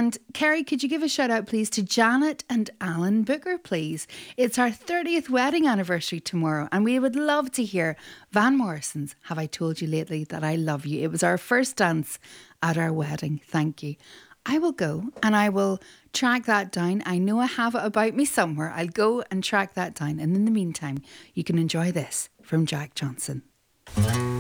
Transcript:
And Kerry, could you give a shout out, please, to Janet and Alan Booker, please? It's our 30th wedding anniversary tomorrow, and we would love to hear Van Morrison's Have I Told You Lately That I Love You? It was our first dance at our wedding. Thank you. I will go and I will track that down. I know I have it about me somewhere. I'll go and track that down. And in the meantime, you can enjoy this from Jack Johnson.